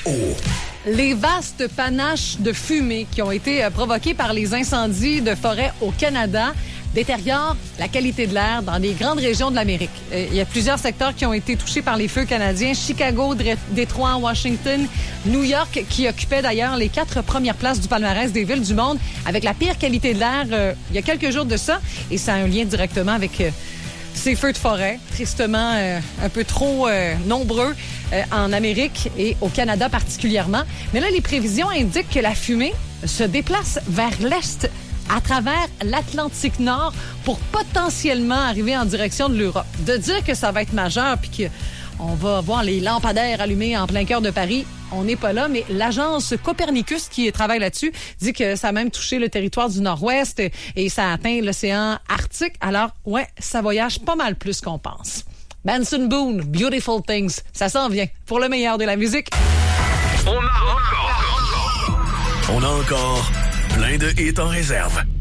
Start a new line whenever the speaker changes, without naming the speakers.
Les vastes panaches de fumée qui ont été provoqués par les incendies de forêt au Canada détériorent la qualité de l'air dans les grandes régions de l'Amérique. Il y a plusieurs secteurs qui ont été touchés par les feux canadiens. Chicago, Détroit, Washington, New York, qui occupaient d'ailleurs les 4 premières places du palmarès des villes du monde avec la pire qualité de l'air il y a quelques jours de ça. Et ça a un lien directement avec ces feux de forêt, tristement un peu trop nombreux en Amérique et au Canada particulièrement. Mais là, les prévisions indiquent que la fumée se déplace vers l'est à travers l'Atlantique Nord pour potentiellement arriver en direction de l'Europe. De dire que ça va être majeur puis qu'on va voir les lampadaires allumés en plein cœur de Paris, on n'est pas là, mais l'agence Copernicus qui travaille là-dessus dit que ça a même touché le territoire du Nord-Ouest et ça a atteint l'océan Arctique. Alors, ouais, ça voyage pas mal plus qu'on pense. Benson Boone, Beautiful Things, ça s'en vient pour le meilleur de la musique.
On a encore plein de hits en réserve.